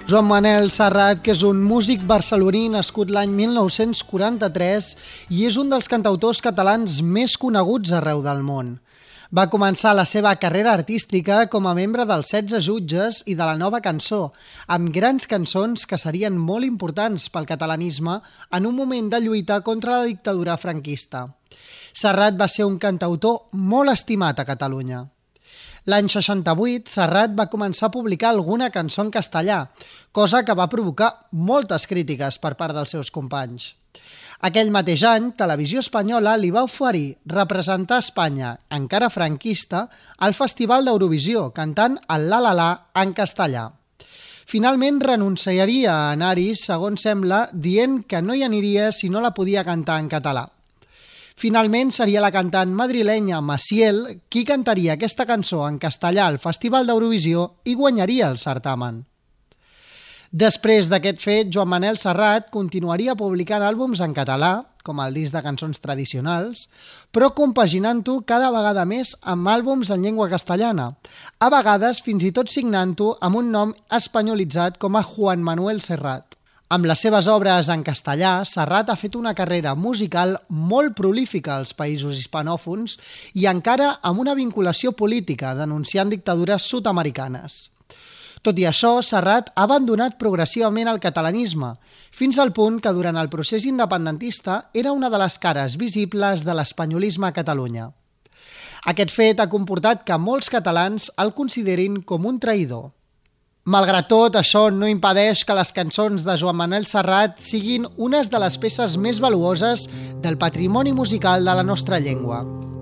Joan Manel Serrat, que és un músic barceloní nascut l'any 1943 i és un dels cantautors catalans més coneguts arreu del món. Va començar la seva carrera artística com a membre dels 16 Jutges i de la Nova Cançó, amb grans cançons que serien molt importants pel catalanisme en un moment de lluita contra la dictadura franquista. Serrat va ser un cantautor molt estimat a Catalunya. L'any 68, Serrat va començar a publicar alguna cançó en castellà, cosa que va provocar moltes crítiques per part dels seus companys. Aquell mateix any, Televisió Espanyola li va oferir representar Espanya, encara franquista, al Festival d'Eurovisió, cantant el La La La en castellà. Finalment renunciaria a anar-hi, segons sembla, dient que no hi aniria si no la podia cantar en català. Finalment seria la cantant madrilenya Maciel qui cantaria aquesta cançó en castellà al Festival d'Eurovisió i guanyaria el certamen. Després d'aquest fet, Joan Manel Serrat continuaria publicant àlbums en català, com el disc de cançons tradicionals, però compaginant-ho cada vegada més amb àlbums en llengua castellana, a vegades fins i tot signant-ho amb un nom espanyolitzat com a Juan Manuel Serrat. Amb les seves obres en castellà, Serrat ha fet una carrera musical molt prolífica als països hispanòfons i encara amb una vinculació política, denunciant dictadures sud-americanes. Tot i això, Serrat ha abandonat progressivament el catalanisme, fins al punt que durant el procés independentista era una de les cares visibles de l'espanyolisme a Catalunya. Aquest fet ha comportat que molts catalans el considerin com un traïdor. Malgrat tot, això no impedeix que les cançons de Joan Manel Serrat siguin unes de les peces més valuoses del patrimoni musical de la nostra llengua.